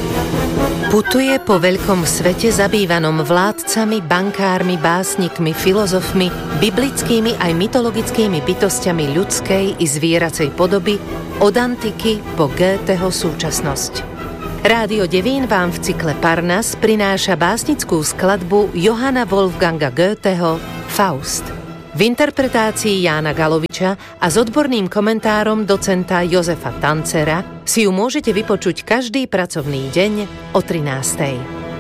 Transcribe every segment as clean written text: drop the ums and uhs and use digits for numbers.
Putuje po veľkom svete zabývanom vládcami, bankármi, básnikmi, filozofmi, biblickými aj mytologickými bytosťami ľudskej i zvieracej podoby od antiky po Goetheho súčasnosť. Rádio Devín vám v cykle Parnas prináša básnickú skladbu Johanna Wolfganga Goetheho Faust. V interpretácii Jána Galoviča a s odborným komentárom docenta Jozefa Tancera si ju môžete vypočuť každý pracovný deň o 13:00.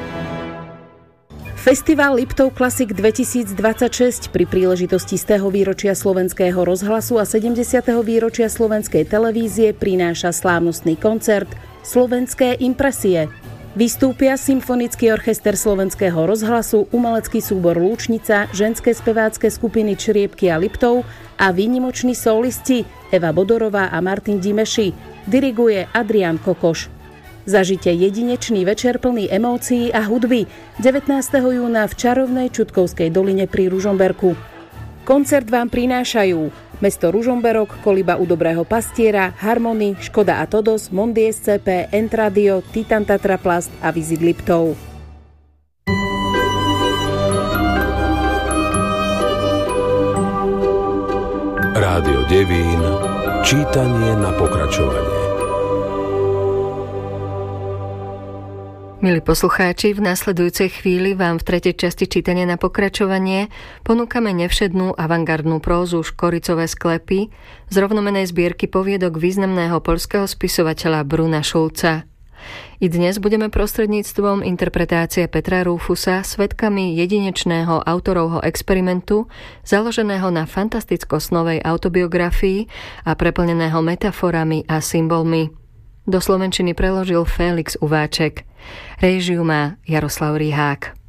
Festival Liptov Classic 2026 pri príležitosti 100. výročia Slovenského rozhlasu a 70. výročia Slovenskej televízie prináša slávnostný koncert Slovenské impresie. Vystúpia Symfonický orchester Slovenského rozhlasu, umelecký súbor Lúčnica, ženské spevácké skupiny Čriepky a Liptov a výnimoční solisti Eva Bodorová a Martin Dimeši. Diriguje Adrián Kokoš. Zažite jedinečný večer plný emócií a hudby 19. júna v čarovnej Čutkovskej doline pri Ružomberku. Koncert vám prinášajú Mesto Ružomberok, Koliba u Dobrého pastiera, Harmony, Škoda a Todos, Mondi SCP, Entradio, Titan Tatraplast a Vizit Liptov. Rádio Devín, čítanie na pokračovanie. Milí poslucháči, v nasledujúcej chvíli vám v tretej časti čítania na pokračovanie ponúkame nevšednú avantgardnú prózu Škoricové sklepy z rovnomennej zbierky poviedok významného poľského spisovateľa Bruna Šulca. I dnes budeme prostredníctvom interpretácie Petra Rúfusa svedkami jedinečného autorovho experimentu založeného na fantasticko-snovej autobiografii a preplneného metaforami a symbolmi. Do slovenčiny preložil Félix Uváček. Réžiu má Jaroslav Rihák.